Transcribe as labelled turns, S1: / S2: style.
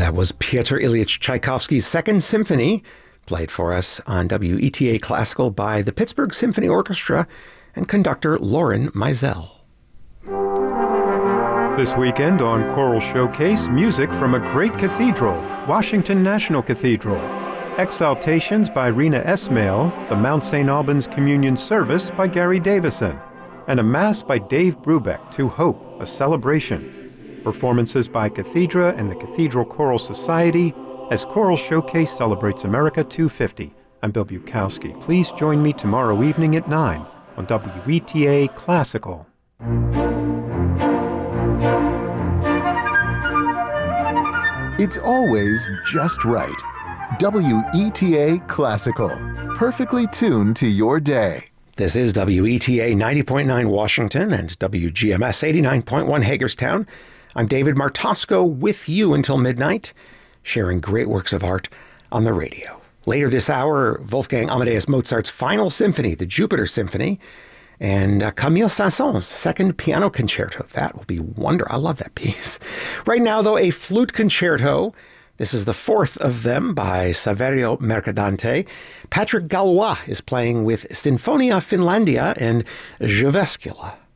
S1: That was Pyotr Ilyich Tchaikovsky's Second Symphony, played for us on WETA Classical by the Pittsburgh Symphony Orchestra and conductor Loren Meisel.
S2: This weekend on Choral Showcase, music from a great cathedral, Washington National Cathedral. Exaltations by Rena Esmail, the Mount St. Albans Communion Service by Gary Davison, and a Mass by Dave Brubeck to Hope, a Celebration. Performances by Cathedra and the Cathedral Choral Society as Choral Showcase celebrates America 250. I'm Bill Bukowski. Please join me tomorrow evening at 9 on WETA Classical.
S3: It's always just right. WETA Classical, perfectly tuned to your day.
S1: This is WETA 90.9 Washington and WGMS 89.1 Hagerstown. I'm David Martosco with you until midnight, sharing great works of art on the radio. Later this hour, Wolfgang Amadeus Mozart's Final Symphony, the Jupiter Symphony, and Camille Saint-Saëns' Second Piano Concerto. That will be wonderful. I love that piece. Right now, though, a flute concerto. This is the fourth of them by Saverio Mercadante. Patrick Galois is playing with Sinfonia Finlandia and Jyväskylä.